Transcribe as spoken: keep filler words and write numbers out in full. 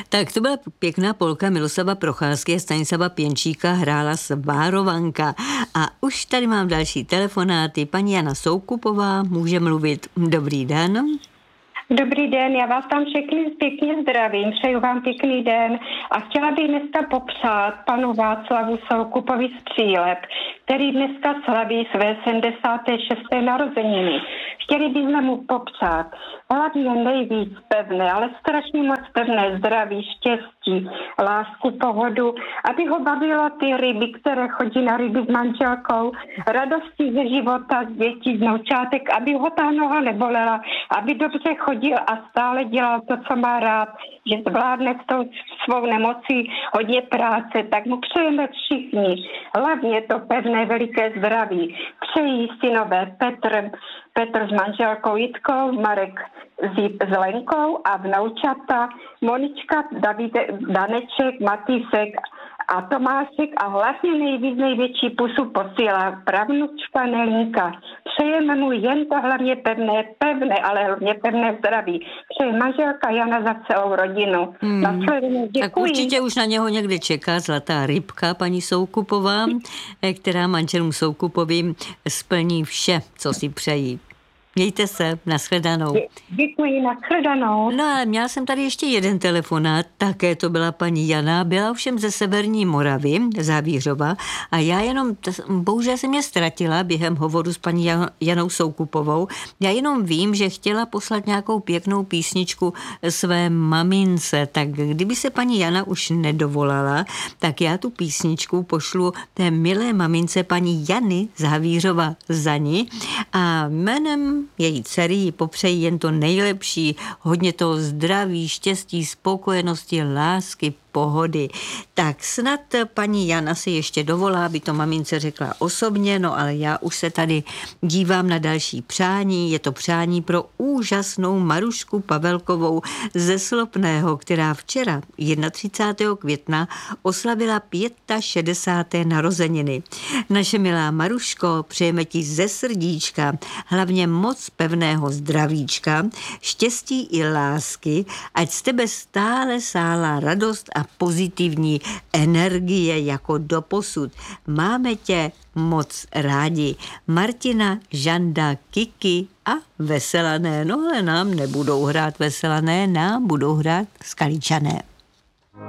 Tak to byla pěkná polka Miloslava Procházky a Stanislava Pěnčíka, hrála Svárovanka. A už tady mám další telefonáty. Paní Jana Soukupová může mluvit. Dobrý den. Dobrý den, já vás tam všechny pěkně zdravím, přeju vám pěkný den a chtěla bych dneska popřát panu Václavu Soukupovi z Příleb, který dneska slaví své sedmdesáté šesté narozeniny. Chtěli bychom mu popřát hlavně nejvíc pevné, ale strašně moc pevné zdraví, štěstí, lásku, pohodu, aby ho bavilo ty ryby, které chodí na ryby s manželkou, radosti ze života, z dětí, z noučátek, aby ho ta noha nebolela, aby dobře chodil a stále dělal to, co má rád, že zvládne s tou svou nemocí hodně práce, tak mu přejeme všichni. Hlavně to pevné, veliké zdraví. Přejí synové Petr, Petr s manželkou Jitkou, Marek s Lenkou a vnoučata Monička, Davide, Daneček, Matýsek a Tomášek a hlavně nejvíc největší pusu posílá pravnučka Nelinka. Přejeme mu jen to hlavně pevné, pevné, ale hlavně pevné zdraví. Přeje manželka Jana za celou rodinu. Hmm. Nasledujem, děkuji. Tak určitě už na něho někde čeká zlatá rybka, paní Soukupová, která manželům Soukupovým splní vše, co si přejí. Mějte se, nashledanou. Děkuji, nashledanou. No a měla jsem tady ještě jeden telefonát, také to byla paní Jana, byla ovšem ze Severní Moravy, Závířova, a já jenom, bohužel jsem mě ztratila během hovoru s paní Janou Soukupovou, já jenom vím, že chtěla poslat nějakou pěknou písničku své mamince, tak kdyby se paní Jana už nedovolala, tak já tu písničku pošlu té milé mamince paní Jany Závířova za ní a jménem její dcery jí popřejí jen to nejlepší, hodně toho zdraví, štěstí, spokojenosti, lásky, pohody. Tak snad paní Jana si ještě dovolá, aby to mamince řekla osobně, no ale já už se tady dívám na další přání. Je to přání pro úžasnou Marušku Pavelkovou ze Slopného, která včera třicátého prvního května oslavila šedesáté páté narozeniny. Naše milá Maruško, přejeme ti ze srdíčka hlavně moc pevného zdravíčka, štěstí i lásky, ať z tebe stále sála radost a pozitivní energie jako doposud. Máme tě moc rádi. Martina, Žanda, Kiki a Veselané. No ale nám nebudou hrát Veselané, nám budou hrát Skaličané.